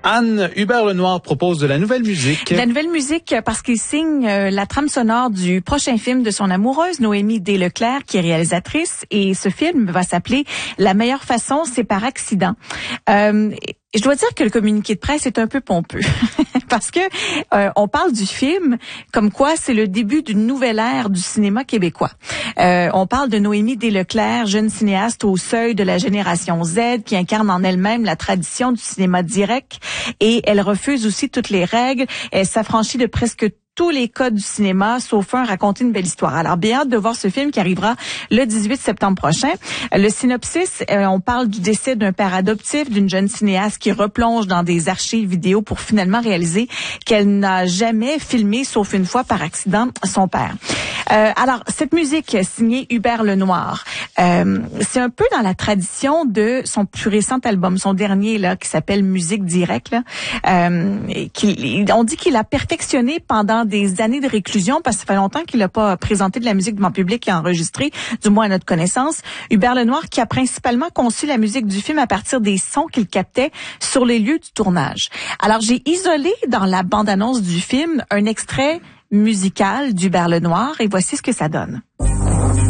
Anne, Hubert Lenoir propose de la nouvelle musique. De la nouvelle musique parce qu'il signe la trame sonore du prochain film de son amoureuse, Noémie Desleclerc, qui est réalisatrice. Et ce film va s'appeler « La meilleure façon, c'est par accident ». Je dois dire que le communiqué de presse est un peu pompeux parce que on parle du film comme quoi c'est le début d'une nouvelle ère du cinéma québécois. On parle de Noémie Desleclerc, jeune cinéaste au seuil de la génération Z qui incarne en elle-même la tradition du cinéma direct et elle refuse aussi toutes les règles. Elle s'affranchit de presque tous les codes du cinéma, sauf un, raconter une belle histoire. Alors, bien hâte de voir ce film qui arrivera le 18 septembre prochain. Le synopsis, on parle du décès d'un père adoptif, d'une jeune cinéaste qui replonge dans des archives vidéo pour finalement réaliser qu'elle n'a jamais filmé, sauf une fois par accident, son père. Alors, cette musique signée Hubert Lenoir, c'est un peu dans la tradition de son plus récent album, son dernier là, qui s'appelle Musique Directe. On dit qu'il a perfectionné pendant des années de réclusion parce que ça fait longtemps qu'il n'a pas présenté de la musique devant le public et enregistré, du moins à notre connaissance. Hubert Lenoir qui a principalement conçu la musique du film à partir des sons qu'il captait sur les lieux du tournage. Alors, j'ai isolé dans la bande-annonce du film un extrait musical d'Hubert Lenoir et voici ce que ça donne.